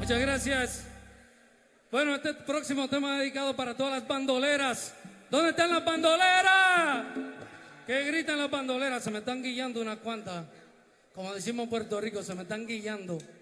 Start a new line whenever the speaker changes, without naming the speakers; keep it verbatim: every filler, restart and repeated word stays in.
Muchas gracias. Bueno, este próximo tema es dedicado para todas las bandoleras. ¿Dónde están las bandoleras? ¿Qué gritan las bandoleras? Se me están guillando unas cuantas. Como decimos en Puerto Rico, se me están guillando.